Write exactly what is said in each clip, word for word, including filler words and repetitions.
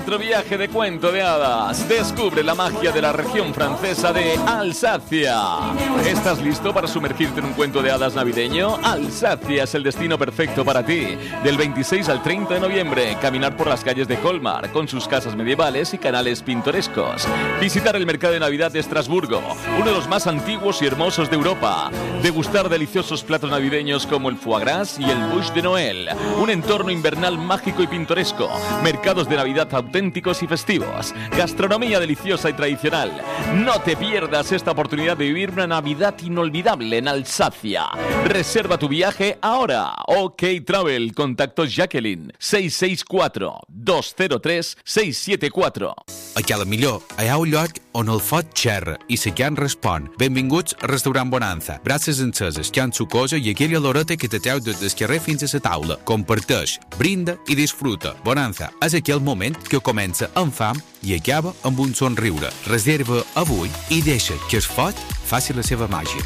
nuestro viaje de cuento de hadas. Descubre la magia de la región francesa de Alsacia. ¿Estás listo para sumergirte en un cuento de hadas navideño? Alsacia es el destino perfecto para ti. Del veintiséis al treinta de noviembre, caminar por las calles de Colmar, con sus casas medievales y canales pintorescos. Visitar el mercado de Navidad de Estrasburgo, uno de los más antiguos y hermosos de Europa. Degustar deliciosos platos navideños como el foie gras y el bûche de Noël. Un entorno invernal mágico y pintoresco. Mercados de Navidad auténticos y festivos. Gastronomía deliciosa y tradicional. No te pierdas esta oportunidad de vivir una Navidad inolvidable en Alsacia. Reserva tu viaje ahora. OK Travel. Contactos Jacqueline. seis seis cuatro, dos cero tres, seis siete cuatro. A Calamillor hi ha un lloc on el foc xerra i la carn respon. Benvinguts al restaurant Bonanza. Brasses enceses, carn sucosa i aquella loreta que te treu des del carrer fins a la taula. Comparteix, brinda i disfruta. Bonanza és aquell moment que comença amb fam i acaba amb un somriure. Reserva avui i deixa que el foc faci la seva màgia.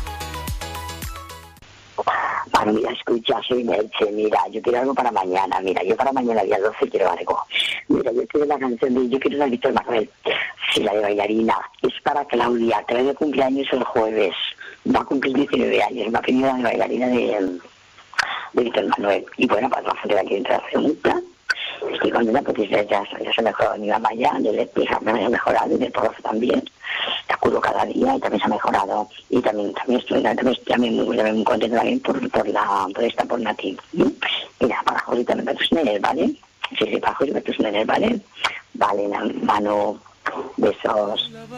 Bueno, mira, escucha, soy Merche, mira, yo quiero algo para mañana, mira, yo para mañana día doce quiero algo. Mira, yo quiero la canción de, yo quiero la de Víctor Manuel, sí, la de bailarina, es para Claudia, trae de cumpleaños el jueves, va a cumplir diecinueve años, me ha pedido la de bailarina de, de Víctor Manuel, y bueno, para la gente de aquí dentro de la pregunta, estoy contenta porque ya, ya, ya se ha mejorado mi mamá ya, yo le dije, me ha mejorado, y del profe también. Te acudo cada día y también se ha mejorado y también también estoy también, también muy, también muy contenta también por, por la por esta por Nati. Mira, para José también para tus nenes, ¿vale? Sí, sí, para José para tus nenes, ¿vale? Vale, mano, besos.